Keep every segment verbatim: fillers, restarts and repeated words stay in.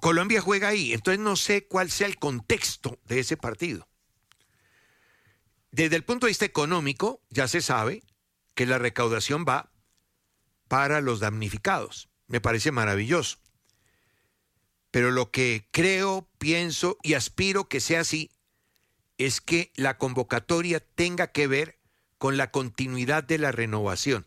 Colombia juega ahí, entonces no sé cuál sea el contexto de ese partido. Desde el punto de vista económico, ya se sabe que la recaudación va para los damnificados. Me parece maravilloso. Pero lo que creo, pienso y aspiro que sea así es que la convocatoria tenga que ver con la continuidad de la renovación.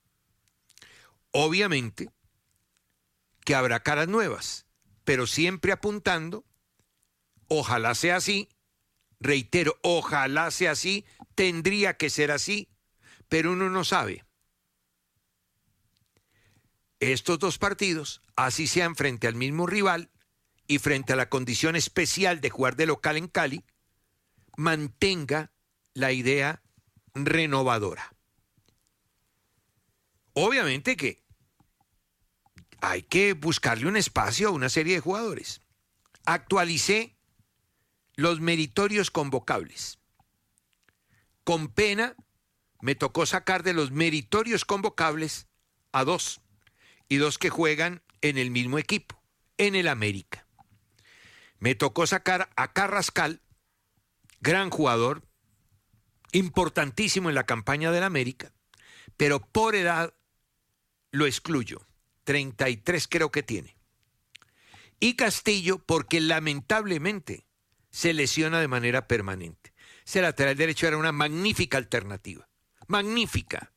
Obviamente que habrá caras nuevas, pero siempre apuntando, ojalá sea así, reitero, ojalá sea así, tendría que ser así, pero uno no sabe. Estos dos partidos, así sean frente al mismo rival y frente a la condición especial de jugar de local en Cali, mantenga la idea renovadora. Obviamente que hay que buscarle un espacio a una serie de jugadores. Actualicé los meritorios convocables. Con pena me tocó sacar de los meritorios convocables a dos, y dos que juegan en el mismo equipo, en el América. Me tocó sacar a Carrascal, gran jugador, importantísimo en la campaña del América, pero por edad lo excluyo. treinta y tres creo que tiene. Y Castillo, porque lamentablemente se lesiona de manera permanente. Ese lateral derecho era una magnífica alternativa. Magnífica.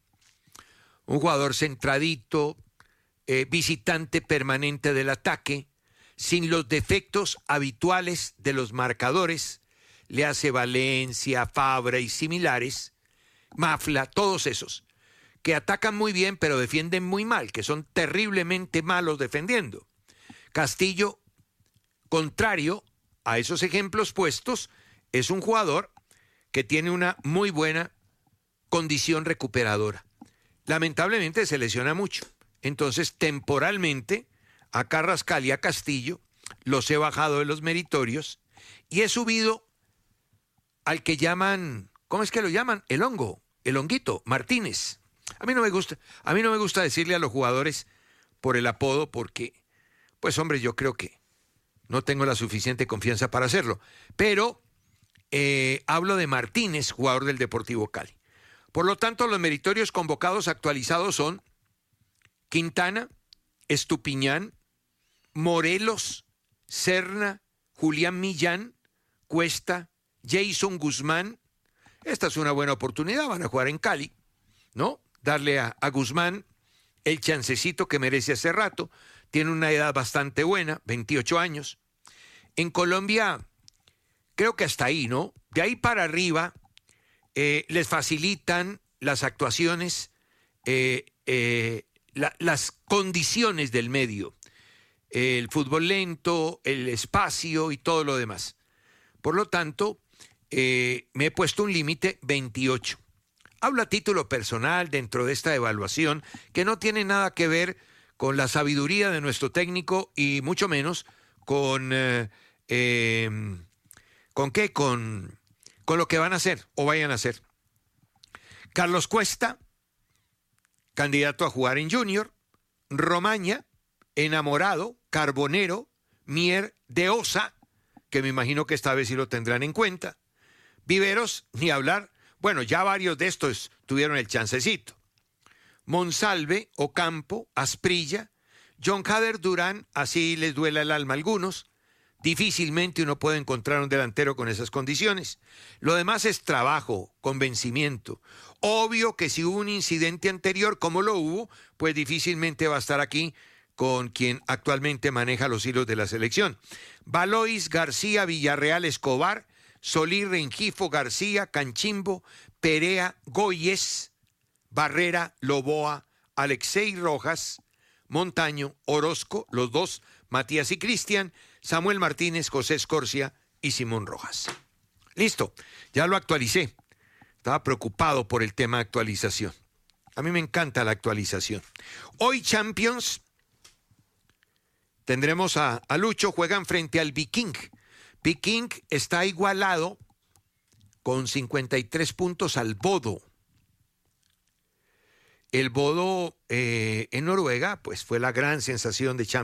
Un jugador centradito, eh, visitante permanente del ataque, sin los defectos habituales de los marcadores. Le hace Valencia, Fabra y similares, Mafla, todos esos, que atacan muy bien pero defienden muy mal, que son terriblemente malos defendiendo. Castillo, contrario a esos ejemplos puestos, es un jugador que tiene una muy buena condición recuperadora. Lamentablemente se lesiona mucho, entonces temporalmente a Carrascal y a Castillo los he bajado de los meritorios y he subido al que llaman, ¿cómo es que lo llaman? El hongo, el honguito, Martínez. A mí no me gusta, a mí no me gusta decirle a los jugadores por el apodo porque, pues hombre, yo creo que no tengo la suficiente confianza para hacerlo. Pero eh, hablo de Martínez, jugador del Deportivo Cali. Por lo tanto, los meritorios convocados actualizados son Quintana, Estupiñán, Morelos, Serna, Julián Millán, Cuesta, Jason Guzmán. Esta es una buena oportunidad, van a jugar en Cali, ¿no? Darle a, a Guzmán el chancecito que merece hace rato. Tiene una edad bastante buena, veintiocho años. En Colombia, creo que hasta ahí, ¿no? De ahí para arriba, eh, les facilitan las actuaciones, eh, eh, la, las condiciones del medio. El fútbol lento, el espacio y todo lo demás. Por lo tanto, eh, me he puesto un límite veintiocho. Hablo a título personal dentro de esta evaluación que no tiene nada que ver con la sabiduría de nuestro técnico y mucho menos con, eh, eh, ¿con qué? Con, con lo que van a hacer o vayan a hacer. Carlos Cuesta, candidato a jugar en Junior. Romaña, Enamorado, Carbonero, Mier, De Osa, que me imagino que esta vez sí lo tendrán en cuenta. Viveros, ni hablar. Bueno, ya varios de estos tuvieron el chancecito. Monsalve, Ocampo, Asprilla, John Hader Durán, así les duela el alma a algunos. Difícilmente uno puede encontrar un delantero con esas condiciones. Lo demás es trabajo, convencimiento. Obvio que si hubo un incidente anterior, como lo hubo, pues difícilmente va a estar aquí con quien actualmente maneja los hilos de la selección. Valois, García, Villarreal, Escobar, Solí, Rengifo, García, Canchimbo, Perea, Goyes, Barrera, Loboa, Alexei Rojas, Montaño, Orozco, los dos, Matías y Cristian, Samuel Martínez, José Escorcia y Simón Rojas. Listo, ya lo actualicé. Estaba preocupado por el tema de actualización. A mí me encanta la actualización. Hoy Champions, tendremos a, a Lucho, juegan frente al Viking. Viking está igualado con cincuenta y tres puntos al Bodo. El Bodo eh, en Noruega, pues fue la gran sensación de Champions.